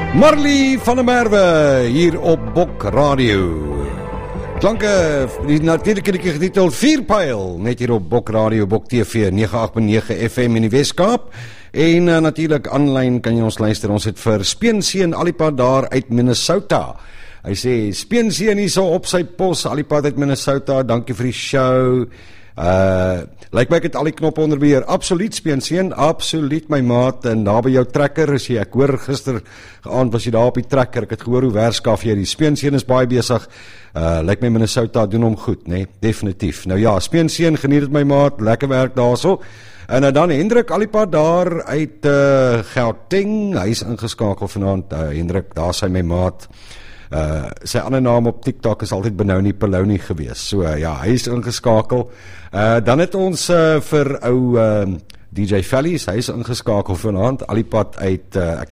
Marley van der Merwe hier op Bok Radio. Klanke, die natuurlik getiteld Vierpyl, net hier op Bok Radio, Bok TV 98.9 FM in die Weskaap. En natuurlik aanlyn kan jy ons luister. Ons het vir Speenseun Alipad daar uit Minnesota. Hy sê Speenseun hier so op sy pos, Alipad uit Minnesota. Dankie vir die show. Lyk my ek het al die knoppe onder beheer. Absoluut Speenseun, absoluut my maat. En daar by jou trekker is jy, ek hoor gister aand was jy daar op die trekker, ek het gehoor hoe werskaf jy die. Speenseun is baie besig. Lyk my Minnesota doen hom goed, né? Definitief. Nou ja, Speenseun, geniet dit my maat, lekker werk daarso. En dan Hendrik Alipad daar uit Gauteng, hy is ingeskakel vanaand. Hendrik, daar is hy my maat. Sy ander naam op TikTok is altyd Benoni Peloni gewees. So ja, hy is ingeskakel. Dan het ons vir ou DJ Fellies, hy is ingeskakel vanaand. Alipad uit, ek